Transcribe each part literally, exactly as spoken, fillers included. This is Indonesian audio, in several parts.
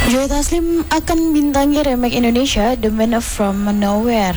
Joe Taslim akan bintangi remake Indonesia The Man from Nowhere.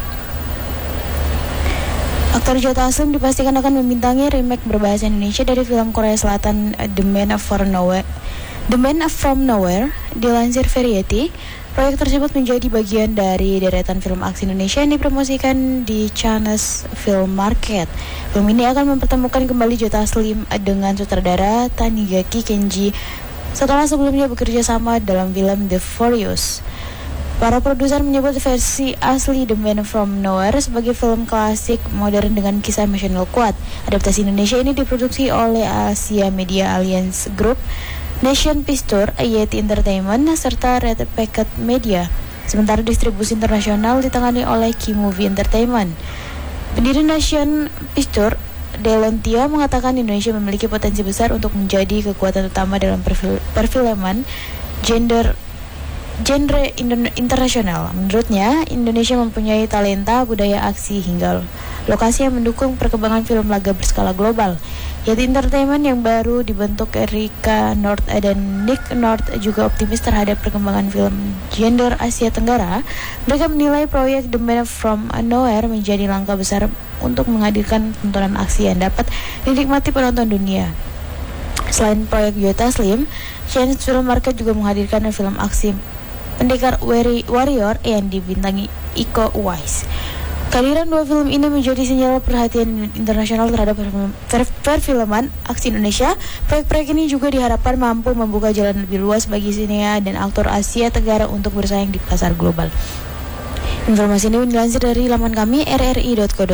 Aktor Joe Taslim dipastikan akan membintangi remake berbahasa Indonesia dari film Korea Selatan The Man from Nowhere. The Man from Nowhere, dilansir Variety, proyek tersebut menjadi bagian dari deretan film aksi Indonesia yang dipromosikan di Cannes Film Market. Film ini akan mempertemukan kembali Joe Taslim dengan sutradara Tanigaki Kenji setelah sebelumnya bekerja sama dalam film The Furious. Para produser menyebut versi asli The Man from Nowhere sebagai film klasik modern dengan kisah emosional kuat. Adaptasi Indonesia ini diproduksi oleh Asia Media Alliance Group, Nation Pictures, Yeti Entertainment, serta Red Packet Media. Sementara distribusi internasional ditangani oleh Key Movie Entertainment. Pendiri Nation Pictures, Delontia, mengatakan Indonesia memiliki potensi besar untuk menjadi kekuatan utama dalam perfil- perfilman gender genre internasional. Menurutnya, Indonesia mempunyai talenta, budaya aksi, hingga lokasi yang mendukung perkembangan film laga berskala global. Yeti Entertainment yang baru dibentuk Erika North dan Nick North juga optimis terhadap perkembangan film gender Asia Tenggara. Mereka menilai proyek The Man from Nowhere menjadi langkah besar untuk menghadirkan tontonan aksi yang dapat dinikmati penonton dunia. Selain proyek Joe Taslim, Cannes Film Market juga menghadirkan film aksi Pendekar Warrior yang dibintangi Iko Uwais. Kehadiran dua film ini menjadi sinyal perhatian internasional terhadap perfilman aksi Indonesia. Proyek-proyek ini juga diharapkan mampu membuka jalan lebih luas bagi sinea dan aktor Asia Tenggara untuk bersaing di pasar global. Informasi ini dilansir dari laman kami r r i dot co.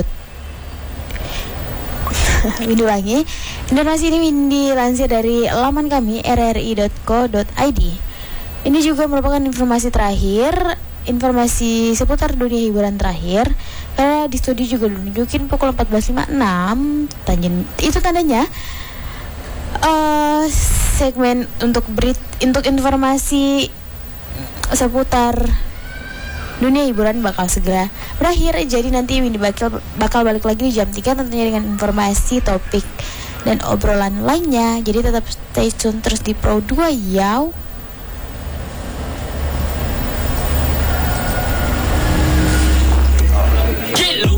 Ini lagi. Informasi ini dilansir dari laman kami r r i dot co dot i d. Ini juga merupakan informasi terakhir, informasi seputar dunia hiburan terakhir. Karena di studio juga menunjukin pukul empat belas lima puluh enam. Tanjen, itu tandanya uh, segmen untuk berit, untuk informasi seputar dunia hiburan bakal segera berakhir. Jadi nanti ini bakal, bakal balik lagi di jam tiga tentunya dengan informasi, topik, dan obrolan lainnya. Jadi tetap stay tune terus di Pro dua ya.